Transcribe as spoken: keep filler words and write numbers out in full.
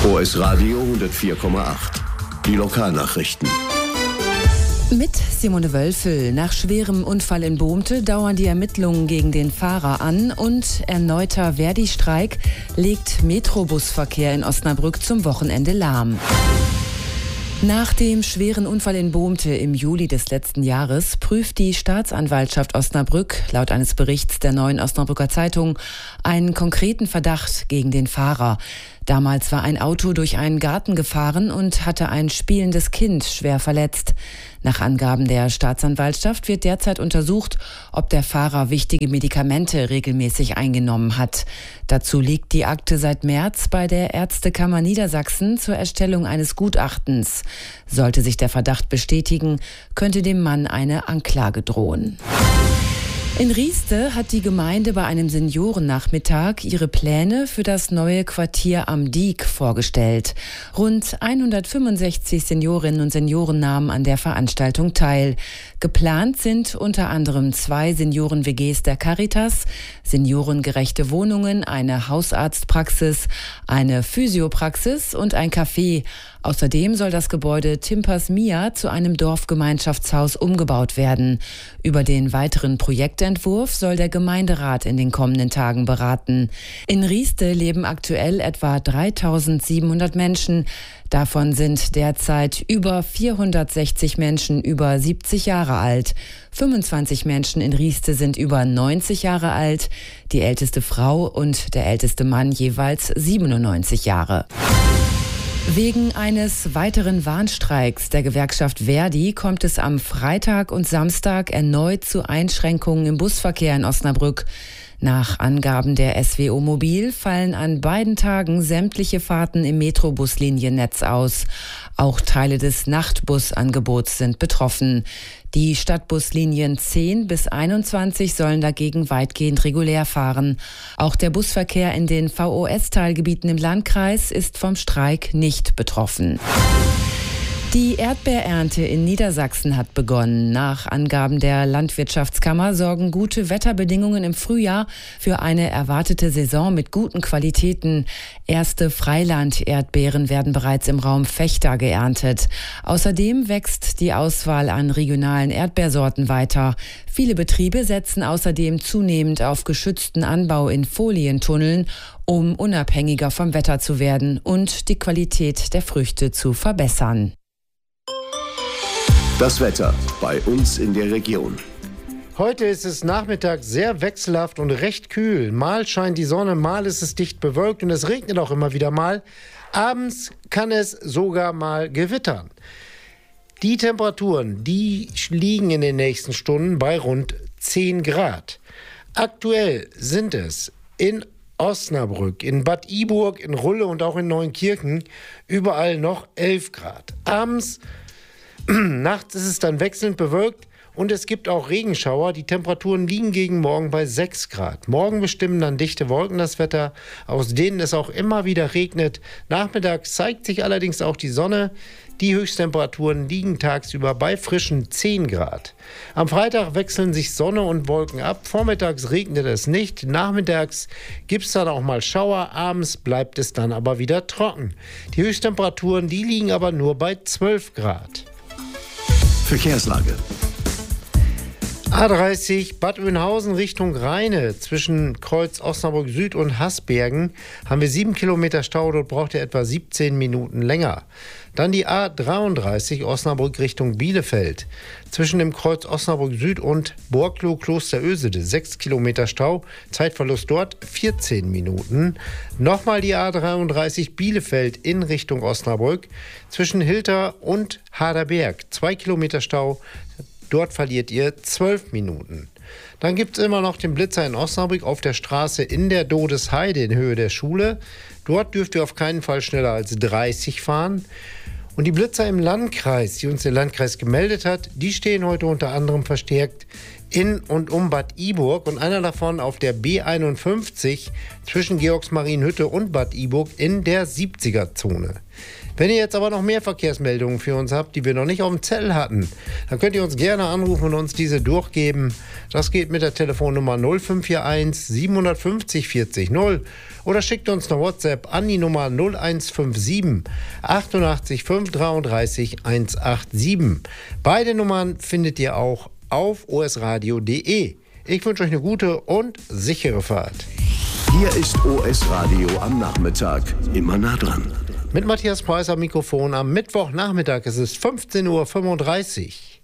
O S Radio hundertvier Komma acht. Die Lokalnachrichten. Mit Simone Wölfel. Nach schwerem Unfall in Bohmte dauern die Ermittlungen gegen den Fahrer an und erneuter Verdi-Streik legt Metrobusverkehr in Osnabrück zum Wochenende lahm. Nach dem schweren Unfall in Bohmte im Juli des letzten Jahres prüft die Staatsanwaltschaft Osnabrück, laut eines Berichts der Neuen Osnabrücker Zeitung, einen konkreten Verdacht gegen den Fahrer. Damals war ein Auto durch einen Garten gefahren und hatte ein spielendes Kind schwer verletzt. Nach Angaben der Staatsanwaltschaft wird derzeit untersucht, ob der Fahrer wichtige Medikamente regelmäßig eingenommen hat. Dazu liegt die Akte seit März bei der Ärztekammer Niedersachsen zur Erstellung eines Gutachtens. Sollte sich der Verdacht bestätigen, könnte dem Mann eine Anklage drohen. In Rieste hat die Gemeinde bei einem Seniorennachmittag ihre Pläne für das neue Quartier am Diek vorgestellt. Rund hundertfünfundsechzig Seniorinnen und Senioren nahmen an der Veranstaltung teil. Geplant sind unter anderem zwei Senioren-W Gs der Caritas, seniorengerechte Wohnungen, eine Hausarztpraxis, eine Physiopraxis und ein Café. Außerdem soll das Gebäude Timpers Mia zu einem Dorfgemeinschaftshaus umgebaut werden. Über den weiteren Projektentwurf soll der Gemeinderat in den kommenden Tagen beraten. In Rieste leben aktuell etwa dreitausendsiebenhundert Menschen. Davon sind derzeit über vierhundertsechzig Menschen über siebzig Jahre alt. fünfundzwanzig Menschen in Rieste sind über neunzig Jahre alt. Die älteste Frau und der älteste Mann jeweils siebenundneunzig Jahre. Wegen eines weiteren Warnstreiks der Gewerkschaft Verdi kommt es am Freitag und Samstag erneut zu Einschränkungen im Busverkehr in Osnabrück. Nach Angaben der S W O Mobil fallen an beiden Tagen sämtliche Fahrten im Metrobusliniennetz aus. Auch Teile des Nachtbusangebots sind betroffen. Die Stadtbuslinien zehn bis einundzwanzig sollen dagegen weitgehend regulär fahren. Auch der Busverkehr in den V O S-Teilgebieten im Landkreis ist vom Streik nicht betroffen. Die Erdbeerernte in Niedersachsen hat begonnen. Nach Angaben der Landwirtschaftskammer sorgen gute Wetterbedingungen im Frühjahr für eine erwartete Saison mit guten Qualitäten. Erste Freiland-Erdbeeren werden bereits im Raum Vechta geerntet. Außerdem wächst die Auswahl an regionalen Erdbeersorten weiter. Viele Betriebe setzen außerdem zunehmend auf geschützten Anbau in Folientunneln, um unabhängiger vom Wetter zu werden und die Qualität der Früchte zu verbessern. Das Wetter bei uns in der Region. Heute ist es nachmittags sehr wechselhaft und recht kühl. Mal scheint die Sonne, mal ist es dicht bewölkt und es regnet auch immer wieder mal. Abends kann es sogar mal gewittern. Die Temperaturen, die liegen in den nächsten Stunden bei rund zehn Grad. Aktuell sind es in Osnabrück, in Bad Iburg, in Rulle und auch in Neunkirchen überall noch elf Grad. Abends Nachts ist es dann wechselnd bewölkt und es gibt auch Regenschauer. Die Temperaturen liegen gegen morgen bei sechs Grad. Morgen bestimmen dann dichte Wolken das Wetter, aus denen es auch immer wieder regnet. Nachmittags zeigt sich allerdings auch die Sonne. Die Höchsttemperaturen liegen tagsüber bei frischen zehn Grad. Am Freitag wechseln sich Sonne und Wolken ab. Vormittags regnet es nicht. Nachmittags gibt es dann auch mal Schauer. Abends bleibt es dann aber wieder trocken. Die Höchsttemperaturen, die liegen aber nur bei zwölf Grad. Verkehrslage. A dreißig Bad Oeynhausen Richtung Rheine. Zwischen Kreuz Osnabrück Süd und Hasbergen haben wir sieben Kilometer Stau. Dort braucht ihr etwa siebzehn Minuten länger. Dann die A dreiunddreißig Osnabrück Richtung Bielefeld. Zwischen dem Kreuz Osnabrück Süd und Borklow Kloster Ösede sechs Kilometer Stau. Zeitverlust dort vierzehn Minuten. Nochmal die A dreiunddreißig Bielefeld in Richtung Osnabrück. Zwischen Hilter und Haderberg zwei Kilometer Stau. Dort verliert ihr zwölf Minuten. Dann gibt es immer noch den Blitzer in Osnabrück auf der Straße in der Dodesheide in Höhe der Schule. Dort dürft ihr auf keinen Fall schneller als dreißig fahren. Und die Blitzer im Landkreis, die uns der Landkreis gemeldet hat, die stehen heute unter anderem verstärkt in und um Bad Iburg und einer davon auf der B einundfünfzig zwischen Georgsmarienhütte und Bad Iburg in der siebziger-Zone. Wenn ihr jetzt aber noch mehr Verkehrsmeldungen für uns habt, die wir noch nicht auf dem Zettel hatten, dann könnt ihr uns gerne anrufen und uns diese durchgeben. Das geht mit der Telefonnummer null fünf vier eins sieben fünf null vierzig null oder schickt uns eine WhatsApp an die Nummer null eins fünf sieben achtundachtzig fünf dreiunddreißig hundertsiebenundachtzig. Beide Nummern findet ihr auch auf o s radio punkt de. Ich wünsche euch eine gute und sichere Fahrt. Hier ist O S Radio am Nachmittag. Immer nah dran. Mit Matthias Preis am Mikrofon am Mittwochnachmittag. Es ist fünfzehn Uhr fünfunddreißig.